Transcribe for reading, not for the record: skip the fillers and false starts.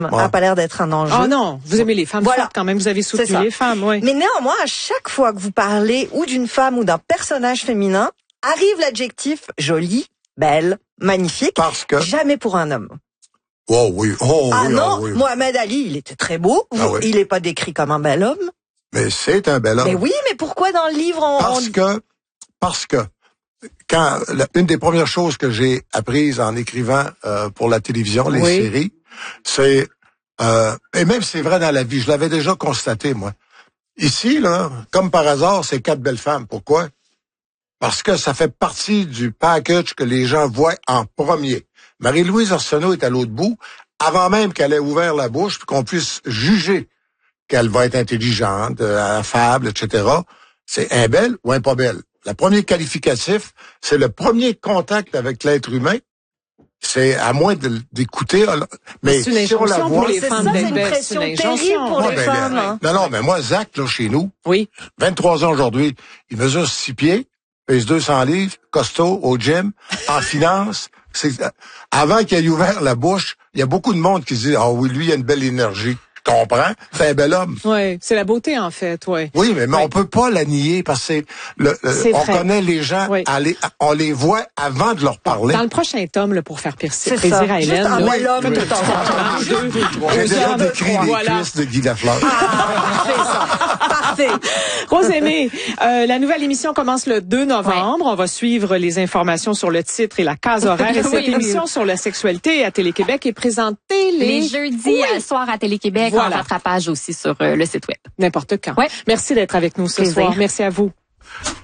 a pas l'air d'être un enjeu. Oh non, vous aimez les femmes fortes quand même, vous avez soutenu les femmes, oui. Mais néanmoins, à chaque fois que vous parlez ou d'une femme ou d'un personnage féminin, arrive l'adjectif jolie, belle, magnifique. Parce que... Jamais pour un homme. Oh oui, oui. Mohamed Ali, il était très beau. Il n'est pas décrit comme un bel homme. Mais c'est un bel homme. Mais oui, mais pourquoi dans le livre Parce que quand une des premières choses que j'ai apprises en écrivant pour la télévision, les séries, c'est et même c'est vrai dans la vie, je l'avais déjà constaté moi. Ici là, comme par hasard, c'est 4 belles femmes. Pourquoi? Parce que ça fait partie du package que les gens voient en premier. Marie-Louise Arsenault est à l'autre bout, avant même qu'elle ait ouvert la bouche, puis qu'on puisse juger qu'elle va être intelligente, affable, etc. C'est un belle ou un pas belle. Le premier qualificatif, c'est le premier contact avec l'être humain. C'est à moins d'écouter, mais c'est une si on la voit, pour les femmes c'est une pression terrible pour les femmes. Non, mais moi, Zach, là, chez nous, 23 ans aujourd'hui, il mesure 6 pieds, pèse 200 livres, costaud, au gym, en finance. Avant qu'il ait ouvert la bouche, il y a beaucoup de monde qui se dit, oui, lui, il a une belle énergie. Je comprends, c'est un bel homme. Oui, c'est la beauté, en fait, oui. Oui, mais on peut pas la nier parce que on connaît les gens, on les voit avant de leur parler. Dans le prochain tome, là, pour faire plaisir à Hélène. Juste un bel homme de temps en temps. J'ai déjà décrit les cuisses de Guy Lafleur. Parfait. Rosemée, la nouvelle émission commence le 2 novembre. On va suivre les informations sur le titre et la case horaire. Et cette émission sur la sexualité à Télé-Québec est présentée les jeudis soir à Télé-Québec, en rattrapage aussi sur le site web. N'importe quand. Merci d'être avec nous ce soir. Merci à vous.